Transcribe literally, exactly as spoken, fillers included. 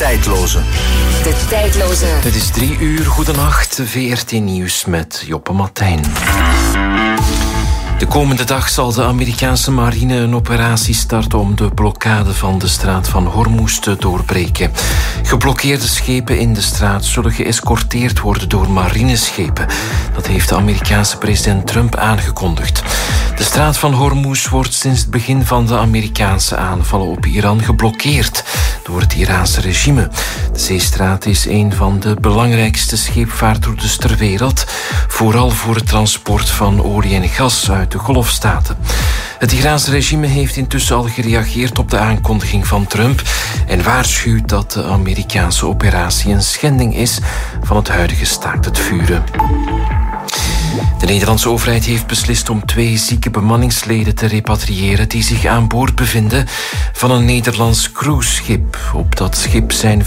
tijdloze. De tijdloze. Het is drie uur, goedenacht, V R T Nieuws met Joppe Martijn. De komende dag zal de Amerikaanse marine een operatie starten om de blokkade van de straat van Hormuz te doorbreken. Geblokkeerde schepen in de straat zullen geëscorteerd worden door marineschepen. Dat heeft de Amerikaanse president Trump aangekondigd. De straat van Hormuz wordt sinds het begin van de Amerikaanse aanvallen op Iran geblokkeerd door het Iraanse regime. De zeestraat is een van de belangrijkste scheepvaartroutes ter wereld, vooral voor het transport van olie en gas uit de Golfstaten. Het Iraanse regime heeft intussen al gereageerd op de aankondiging van Trump en waarschuwt dat de Amerikaanse operatie een schending is van het huidige staakt het vuren. De Nederlandse overheid heeft beslist om twee zieke bemanningsleden te repatriëren die zich aan boord bevinden van een Nederlands cruiseschip. Op dat schip zijn